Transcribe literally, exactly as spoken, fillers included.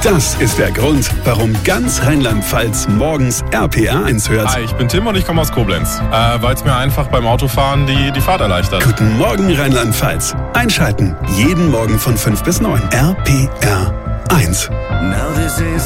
Das ist der Grund, warum ganz Rheinland-Pfalz morgens R P R eins hört. Hi, ich bin Tim und ich komme aus Koblenz, äh, weil es mir einfach beim Autofahren die, die Fahrt erleichtert. Guten Morgen Rheinland-Pfalz. Einschalten. Jeden Morgen von fünf bis neun. R P R eins.